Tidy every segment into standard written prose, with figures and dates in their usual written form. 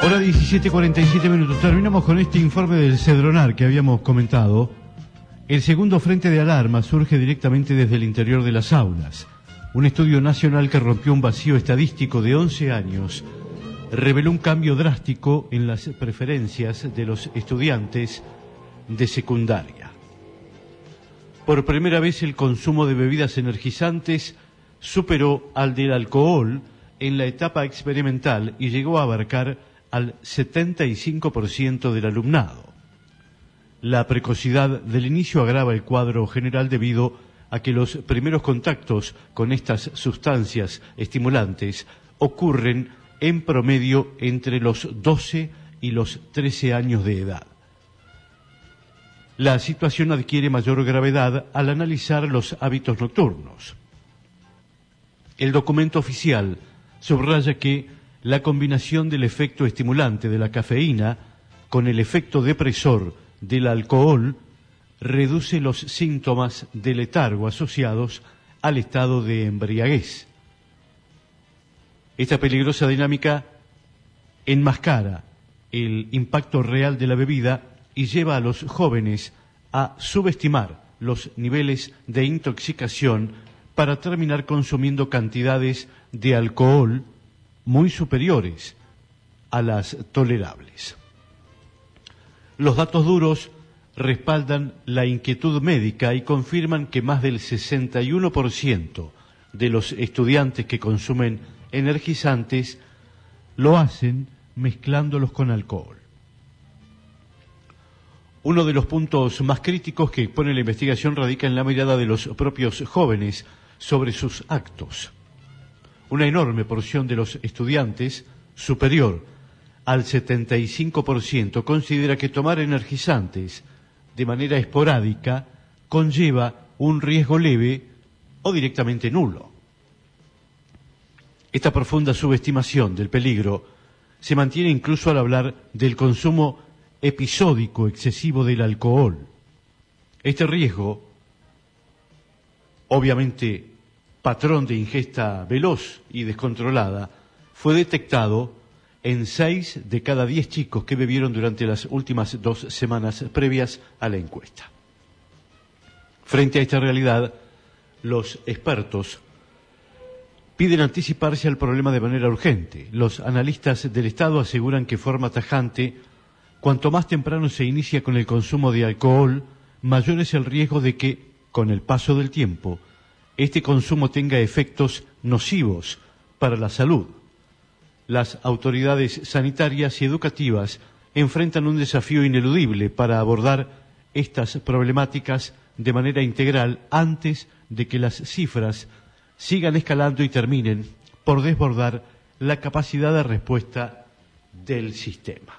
Hora 17:47. Terminamos con este informe del Cedronar que habíamos comentado. El segundo frente de alarma surge directamente desde el interior de las aulas. Un estudio nacional que rompió un vacío estadístico de 11 años reveló un cambio drástico en las preferencias de los estudiantes de secundaria. Por primera vez el consumo de bebidas energizantes superó al del alcohol en la etapa experimental y llegó a abarcar al 75% del alumnado. La precocidad del inicio agrava el cuadro general debido a que los primeros contactos con estas sustancias estimulantes ocurren en promedio entre los 12 y los 13 años de edad. La situación adquiere mayor gravedad al analizar los hábitos nocturnos. El documento oficial subraya que la combinación del efecto estimulante de la cafeína con el efecto depresor del alcohol reduce los síntomas de letargo asociados al estado de embriaguez. Esta peligrosa dinámica enmascara el impacto real de la bebida y lleva a los jóvenes a subestimar los niveles de intoxicación para terminar consumiendo cantidades de alcohol muy superiores a las tolerables. Los datos duros respaldan la inquietud médica y confirman que más del 61% de los estudiantes que consumen energizantes lo hacen mezclándolos con alcohol. Uno de los puntos más críticos que expone la investigación radica en la mirada de los propios jóvenes sobre sus actos. Una enorme porción de los estudiantes, superior al 75%, considera que tomar energizantes de manera esporádica conlleva un riesgo leve o directamente nulo. Esta profunda subestimación del peligro se mantiene incluso al hablar del consumo episódico excesivo del alcohol. Este riesgo, obviamente patrón de ingesta veloz y descontrolada, fue detectado en 6 de cada 10 chicos que bebieron durante las últimas 2 semanas previas a la encuesta. Frente a esta realidad, los expertos piden anticiparse al problema de manera urgente. Los analistas del Estado aseguran que forma tajante, cuanto más temprano se inicia con el consumo de alcohol, mayor es el riesgo de que, con el paso del tiempo, este consumo tenga efectos nocivos para la salud. Las autoridades sanitarias y educativas enfrentan un desafío ineludible para abordar estas problemáticas de manera integral antes de que las cifras sigan escalando y terminen por desbordar la capacidad de respuesta del sistema.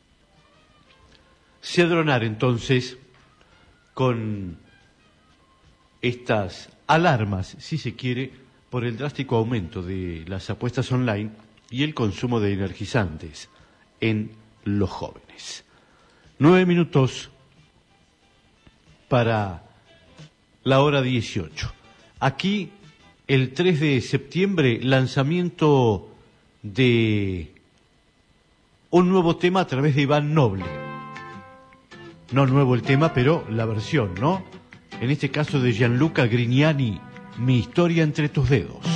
Cedronar entonces con estas alarmas, si se quiere, por el drástico aumento de las apuestas online y el consumo de energizantes en los jóvenes. 9 minutos para la hora 18. Aquí, el 3 de septiembre, lanzamiento de un nuevo tema a través de Iván Noble. No nuevo el tema, pero la versión, ¿no? En este caso de Gianluca Grignani, Mi historia entre tus dedos.